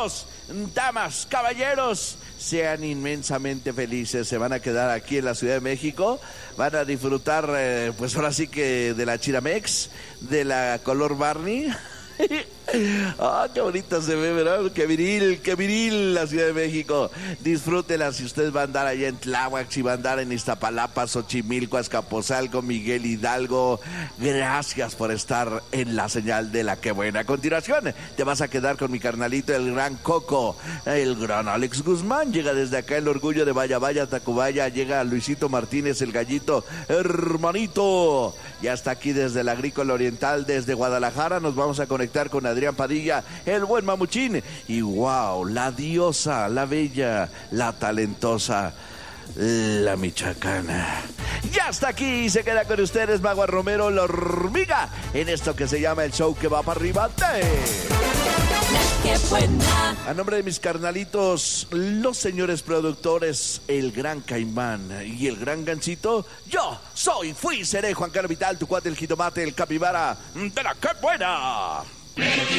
Amigos, damas, caballeros, sean inmensamente felices. Se van a quedar aquí en la Ciudad de México. Van a disfrutar, pues ahora sí que de la Chiramex, de la color Barney. Ah, qué bonita se ve, ¿verdad? Qué viril la Ciudad de México. Disfrútela si usted va a andar allá en Tláhuac, si va a andar en Iztapalapa, Xochimilco, Azcapotzalco, Miguel Hidalgo. Gracias por estar en la señal de la que buena. A continuación, te vas a quedar con mi carnalito, el gran Coco, el gran Alex Guzmán. Llega desde acá el orgullo de Vaya, Tacubaya. Llega Luisito Martínez, el gallito, hermanito. Ya está aquí desde el Agrícola Oriental, desde Guadalajara. Nos vamos a conectar con Adrián Padilla, el buen mamuchín. Y wow, la diosa, la bella, la talentosa, la michoacana. Ya está aquí, se queda con ustedes Magua Romero, la hormiga, en esto que se llama el show que va para arriba. ¡Qué buena! A nombre de mis carnalitos, los señores productores, el gran Caimán y el gran Gancito, yo fui, seré Juan Carlos Vital, tu cuate, el jitomate, el capibara de la que buena.